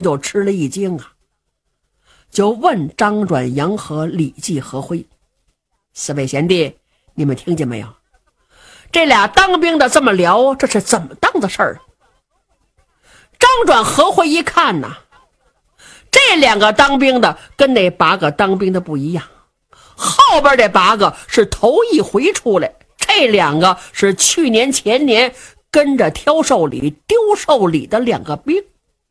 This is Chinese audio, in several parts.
就吃了一惊啊，就问张转、杨和、李继、何辉：四位贤弟，你们听见没有？这俩当兵的这么聊，这是怎么当的事儿啊？张转、何辉一看呐，这两个当兵的跟那8个当兵的不一样，后边这8个是头一回出来，这2个是去年前年跟着挑寿礼丢寿礼的2个兵。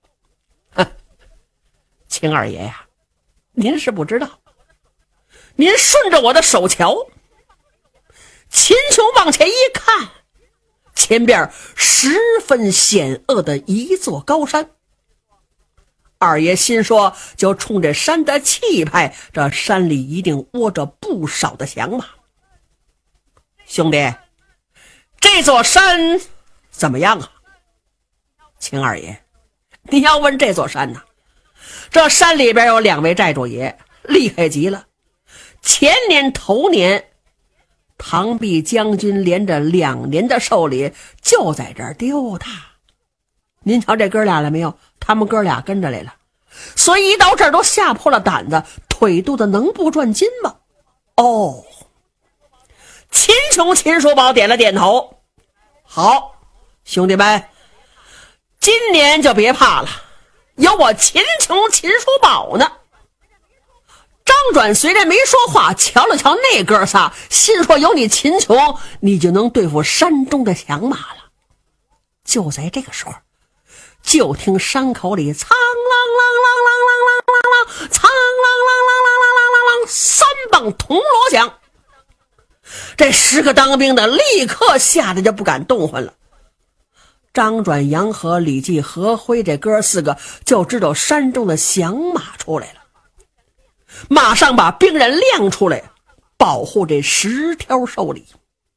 秦二爷呀，您是不知道，您顺着我的手瞧，秦琼往前一看，前边十分险恶的一座高山。二爷心说，就冲这山的气派，这山里一定窝着不少的响马。兄弟，这座山怎么样啊？秦二爷，你要问这座山呢，这山里边有2位寨主爷，厉害极了。前年头年，唐弼将军连着2年的寿礼就在这儿丢的。您瞧这哥俩了没有？他们哥俩跟着来了，所以一到这儿都吓破了胆子，腿肚子能不转筋吗？哦，秦琼、秦叔宝点了点头。好，兄弟们，今年就别怕了，有我秦琼、秦叔宝呢。张转虽然没说话，瞧了瞧那哥仨，心说有你秦琼，你就能对付山中的响马了。就在这个时候，就听山口里苍啷啷啷啷啷啷啷啷，苍啷啷啷啷啷啷啷，3棒铜锣响。这10个当兵的立刻吓得就不敢动弹了。张转、杨和、李继、何辉这哥4个就知道山中的响马出来了，马上把兵人亮出来，保护这10条寿礼。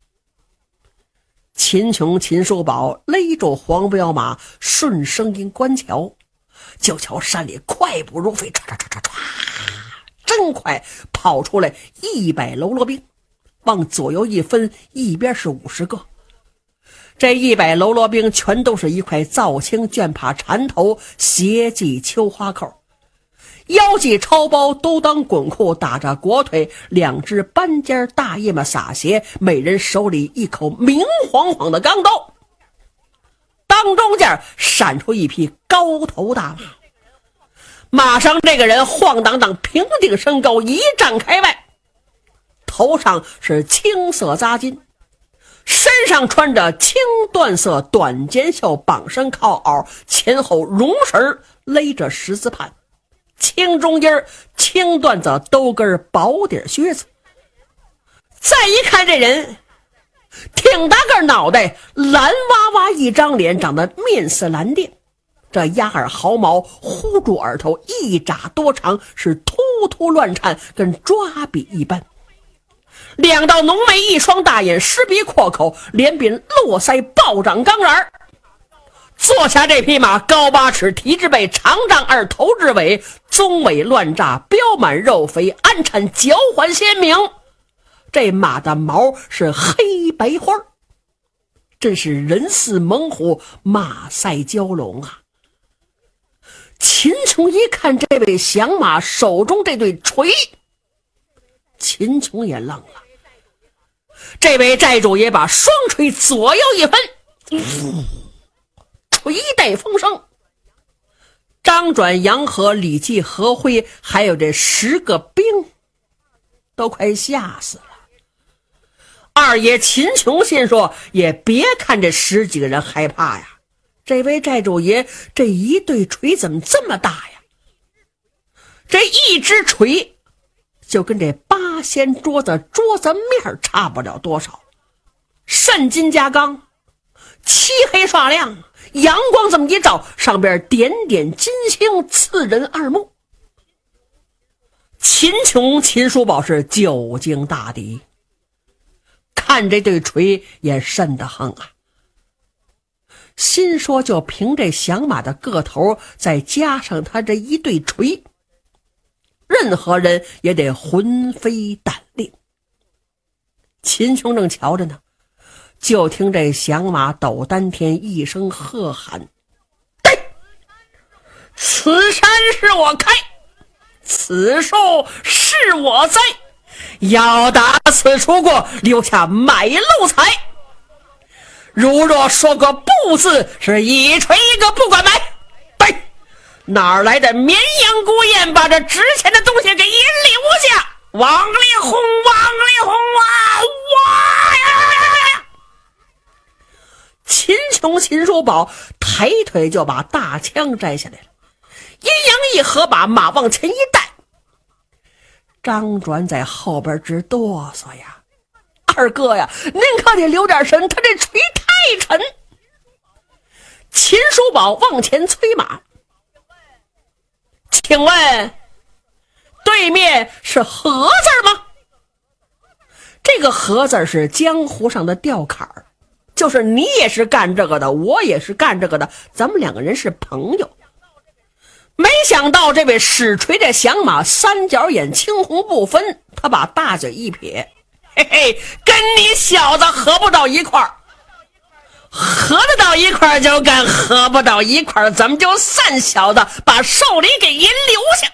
秦琼、秦叔宝勒住黄骠马，顺声音观瞧，就瞧山里快步如飞，唰唰唰唰唰，真快跑出来100喽啰兵，往左右一分，一边是50个。这100喽啰兵全都是一块皂青绢帕缠头，斜系秋花扣，腰系超包，都当滚裤，打着裹腿，2只斑尖大叶嘛撒鞋，每人手里一口明晃晃的钢刀，当中间闪出一匹高头大马，马上这个人晃荡荡平顶身高，一丈开外，头上是青色扎巾，身上穿着青缎色短肩袖，绑身靠袄，前后绒绳勒着10字畔，青中衣青缎子兜跟薄底靴子。再一看这人，挺大个脑袋，蓝哇哇一张脸，长得面似蓝靛，这鸭耳毫毛糊住耳头，一拃多长，是突突乱颤，跟抓笔一般。2道浓眉，一双大眼，狮鼻阔口，脸柄络腮，暴长钢髯。坐下这匹马高8尺，蹄之背，长丈2，头至尾，鬃尾乱炸，膘满肉肥，鞍产脚环鲜明。这马的毛是黑白花，真是人似猛虎，马赛蛟龙啊！秦琼一看这位响马手中这对锤，秦琼也愣了。这位寨主也把双锤左右一分，锤带风声。张转、杨和、李继、何辉还有这10个兵都快吓死了。二爷秦琼心说，也别看这10几个人害怕呀，这位寨主爷这一对锤怎么这么大呀？这一只锤就跟这8仙桌子面差不了多少，肾金加钢，漆黑刷亮，阳光这么一照，上边点点金星，刺人耳目。秦琼、秦叔宝是久经大敌，看这对锤也瘆得慌啊，心说就凭这响马的个头，再加上他这一对锤，任何人也得魂飞胆裂。秦琼正瞧着呢，就听这响马抖丹天一声喝喊， 此山是我开，此树是我栽，要打此处过，留下买路财。如若说个不字，是一锤一个不管埋。对，哪来的绵羊孤雁，把这值钱的东西给引留下？往里轰，往里轰啊！哇呀！秦琼、秦叔宝抬腿就把大枪摘下来了，阴阳一合，把马往前一带。张转在后边直哆嗦呀，二哥呀，您可得留点神，他这锤太沉。秦叔宝往前催马，请问对面是何字吗？这个何字是江湖上的吊坎儿，就是你也是干这个的，我也是干这个的，咱们两个人是朋友。没想到这位使锤的响马三角眼青红不分，他把大嘴一撇，嘿嘿，跟你小子合不到一块儿，合得到一块儿就干，合不到一块儿咱们就散小子，把寿礼给引留下。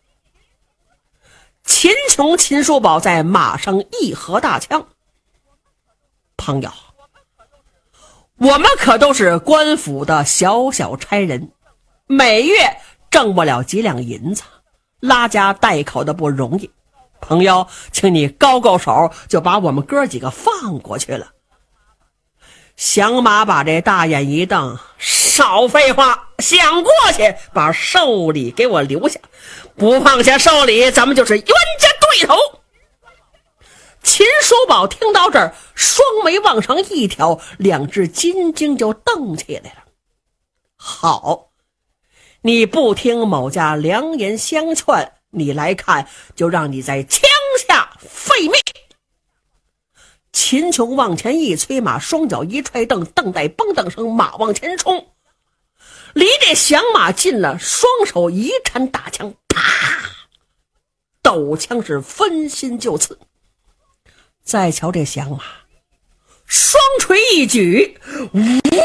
秦琼、秦叔宝在马上一合大枪，朋友，我们可都是官府的小小差人，每月挣不了几两银子，拉家带口的不容易。朋友，请你高高手，就把我们哥几个放过去了。响马把这大眼一瞪，少废话，想过去把寿礼给我留下，不放下寿礼，咱们就是冤家对头。秦叔宝听到这儿，双眉往上一挑，两只金睛就瞪起来了。好，你不听某家良言相劝，你来看，就让你在枪下废命。秦琼往前一催马，双脚一踹蹬，蹬带蹦蹬声，马往前冲，离这响马近了，双手一缠大枪，啪，斗枪是分心就刺。再瞧这响马，双锤一举，呜，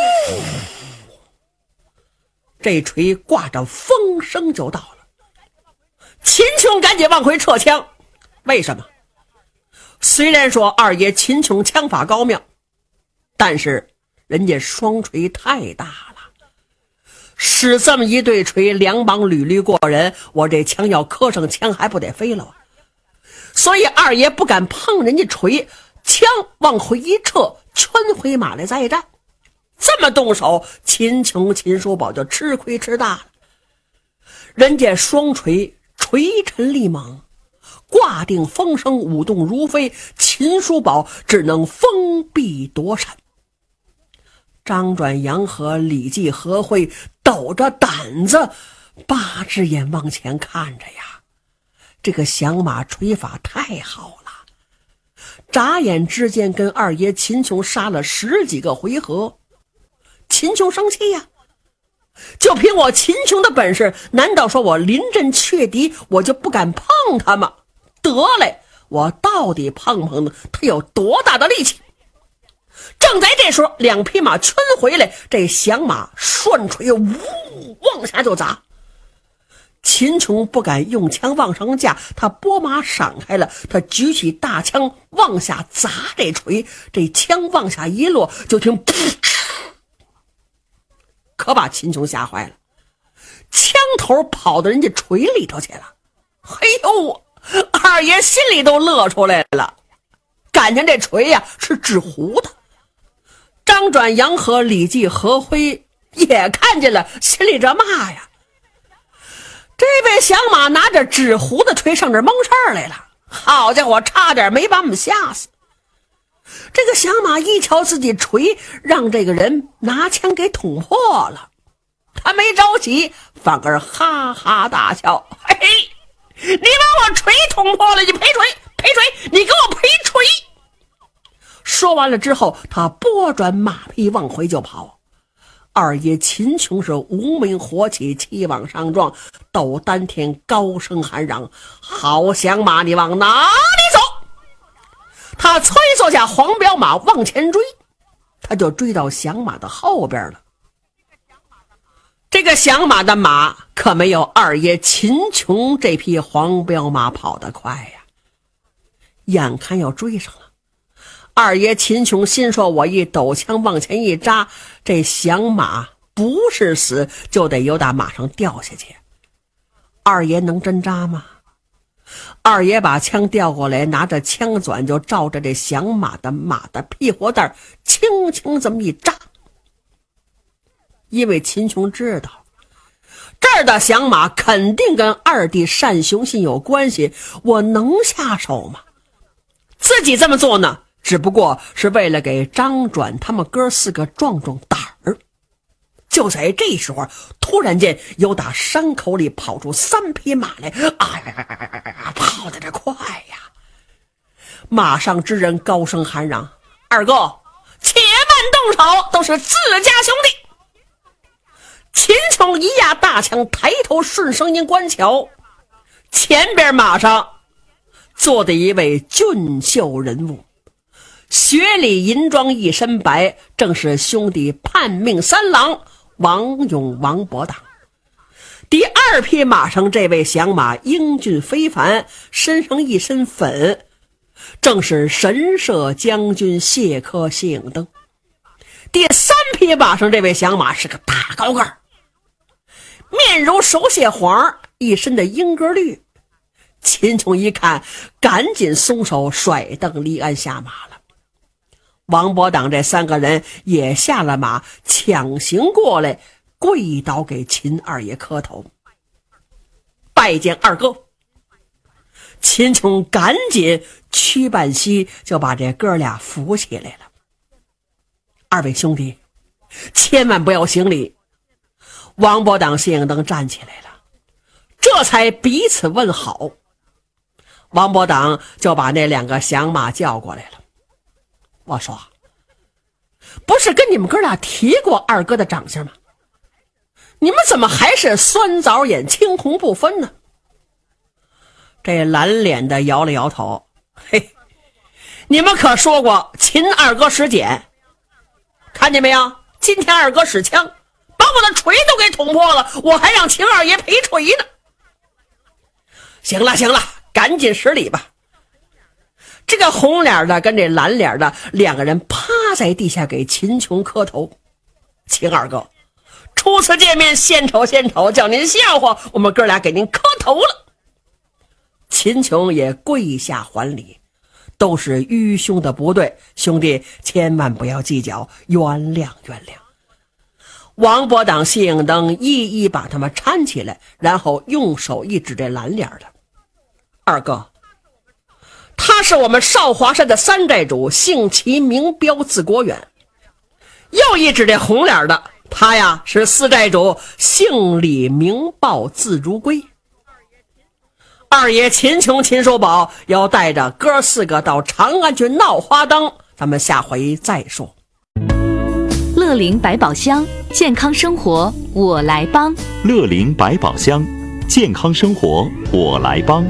这锤挂着风声就到了。秦琼赶紧往回撤枪，为什么？虽然说二爷秦琼枪法高妙，但是人家双锤太大了，使这么一对锤，两膀屡屡过人，我这枪要磕上枪还不得飞了啊！所以二爷不敢碰人家锤，枪往回一撤，圈回马来再战。这么动手，秦琼、秦叔宝就吃亏吃大了。人家双锤锤沉力猛，挂定风声，舞动如飞，秦叔宝只能封闭躲闪。张转、杨和、李继、何辉抖着胆子，八只眼往前看着呀。这个响马锤法太好了，眨眼之间跟二爷秦琼杀了10几个回合。秦琼生气呀，就凭我秦琼的本事，难道说我临阵却敌，我就不敢碰他吗？得嘞，我到底碰碰他有多大的力气。正在这时候，两匹马圈回来，这响马顺锤呜往下就砸。秦琼不敢用枪往上架，他拨马闪开了，他举起大枪往下砸这锤，这枪往下一落，就听噗，可把秦琼吓坏了，枪头跑到人家锤里头去了。嘿呦，二爷心里都乐出来了，感情这锤呀是纸糊的。张转、杨和、李继、何辉也看见了，心里这骂呀，这位响马拿着纸糊的锤上这蒙事儿来了，好家伙，差点没把我们吓死。这个响马一瞧自己锤让这个人拿枪给捅破了，他没着急，反而哈哈大笑，嘿嘿，你把我锤捅破了，你赔锤赔锤，你给我赔锤。说完了之后，他拨转马匹往回就跑。二爷秦琼是无名火起，气往上撞，斗丹田高声喊嚷，好响马，你往哪里走？他催坐下黄骠马往前追，他就追到响马的后边了。 这个响马的马可没有二爷秦琼这匹黄骠马跑得快呀，眼看要追上了。二爷秦琼心说，我一抖枪往前一扎，这响马不是死就得由打马上掉下去。二爷能真扎吗？二爷把枪调过来，拿着枪转就照着这响马的屁股蛋轻轻这么一扎。因为秦琼知道这儿的响马肯定跟二弟单雄信有关系，我能下手吗？自己这么做呢，只不过是为了给张转他们哥四个壮壮胆儿。就在这时候，突然间由打山口里跑出3匹马来，跑得这快呀！马上之人高声喊嚷：“二哥，且慢动手，都是自家兄弟！”秦琼一压大枪，抬头顺声音观瞧，前边马上坐的一位俊秀人物，雪里银装一身白，正是兄弟叛命三郎王勇王伯党。第2匹马上这位响马英俊非凡，身上一身粉，正是神社将军谢科谢影灯。第3匹马上这位响马是个大高个儿，面如熟蟹黄，一身的英格绿。秦琼一看，赶紧松手，甩蹬离鞍下马了。王伯党这3个人也下了马，抢行过来，跪倒给秦二爷磕头，拜见二哥。秦琼赶紧屈半膝，就把这哥俩扶起来了。二位兄弟，千万不要行礼。王伯党谢影灯站起来了，这才彼此问好。王伯党就把那2个响马叫过来了。我说，不是跟你们哥俩提过二哥的长相吗？你们怎么还是酸枣眼青红不分呢？这蓝脸的摇了摇头，嘿，你们可说过秦二哥使锏，看见没有？今天二哥使枪，把我的锤都给捅破了，我还让秦二爷赔锤呢。行了行了，赶紧施礼吧。这个红脸的跟这蓝脸的2个人趴在地下给秦琼磕头。秦二哥，初次见面，献丑献丑，叫您笑话，我们哥俩给您磕头了。秦琼也跪下还礼，都是愚兄的不对，兄弟千万不要计较，原谅原谅。王伯党谢影灯一一把他们搀起来，然后用手一指这蓝脸的：二哥，他是我们少华山的3寨主，姓齐名彪字国远。又一指这红脸的，他呀是4寨主，姓李名豹字如归。二爷秦琼秦叔宝要带着哥4个到长安去闹花灯，咱们下回再说。 乐龄百宝箱，健康生活我来帮。 乐龄百宝箱，健康生活我来帮。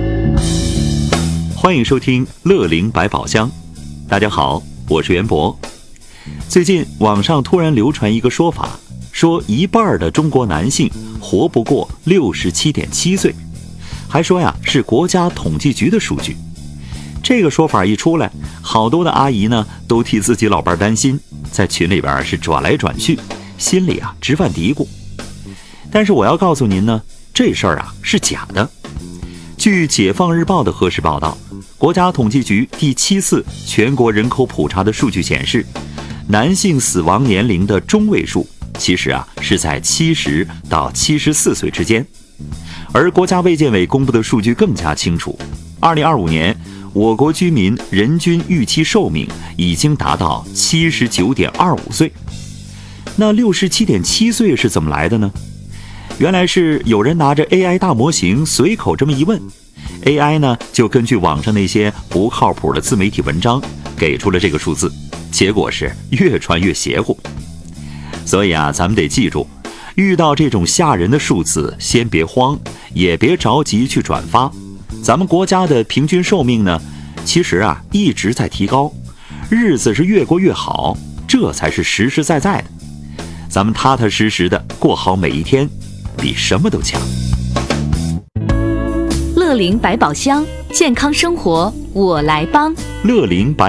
欢迎收听乐龄百宝箱。大家好，我是袁博。最近网上突然流传一个说法，说1半的中国男性活不过67.7岁，还说呀是国家统计局的数据。这个说法一出来，好多的阿姨呢都替自己老伴担心，在群里边是转来转去，心里啊直犯嘀咕。但是我要告诉您呢，这事儿啊是假的。据解放日报的核实报道，国家统计局第7次全国人口普查的数据显示，男性死亡年龄的中位数其实啊是在70到74岁之间。而国家卫健委公布的数据更加清楚，2025年我国居民人均预期寿命已经达到79.25岁。那67.7岁是怎么来的呢？原来是有人拿着 AI 大模型随口这么一问， AI 呢就根据网上那些不靠谱的自媒体文章给出了这个数字，结果是越传越邪乎。所以啊，咱们得记住，遇到这种吓人的数字，先别慌，也别着急去转发。咱们国家的平均寿命呢，其实啊一直在提高，日子是越过越好，这才是实实在在的。 咱们踏踏实实的过好每一天，比什么都强。 乐龄百宝箱，健康生活我来帮。 乐龄百